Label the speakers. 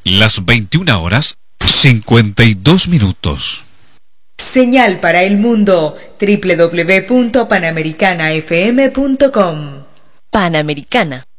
Speaker 1: Las 21 horas 52 minutos.
Speaker 2: Señal para el mundo www.panamericanafm.com.
Speaker 3: Panamericana.